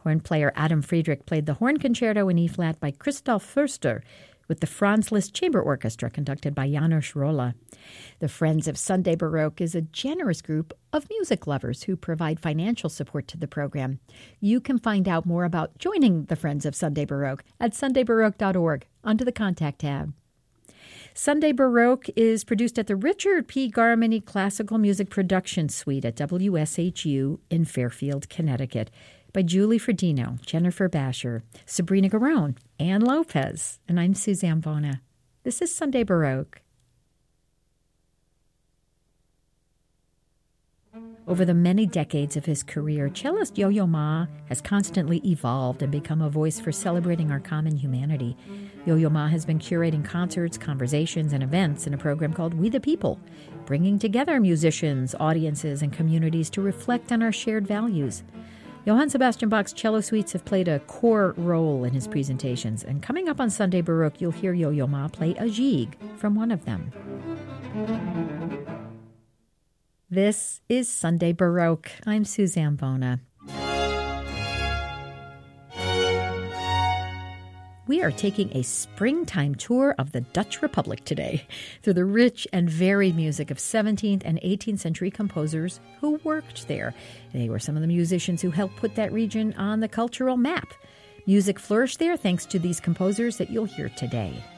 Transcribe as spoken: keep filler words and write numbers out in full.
Horn player Adam Friedrich played the Horn Concerto in E-flat by Christoph Förster with the Franz Liszt Chamber Orchestra conducted by Janos Rolla. The Friends of Sunday Baroque is a generous group of music lovers who provide financial support to the program. You can find out more about joining the Friends of Sunday Baroque at sunday baroque dot org under the Contact tab. Sunday Baroque is produced at the Richard P. Garmany Classical Music Production Suite at W S H U in Fairfield, Connecticut, by Julie Fredino, Jennifer Basher, Sabrina Garone, Ann Lopez, and I'm Suzanne Bona. This is Sunday Baroque. Over the many decades of his career, cellist Yo-Yo Ma has constantly evolved and become a voice for celebrating our common humanity. Yo-Yo Ma has been curating concerts, conversations, and events in a program called We the People, bringing together musicians, audiences, and communities to reflect on our shared values. Johann Sebastian Bach's cello suites have played a core role in his presentations, and coming up on Sunday Baroque, you'll hear Yo-Yo Ma play a gigue from one of them. This is Sunday Baroque. I'm Suzanne Bona. We are taking a springtime tour of the Dutch Republic today through the rich and varied music of seventeenth and eighteenth century composers who worked there. They were some of the musicians who helped put that region on the cultural map. Music flourished there thanks to these composers that you'll hear today.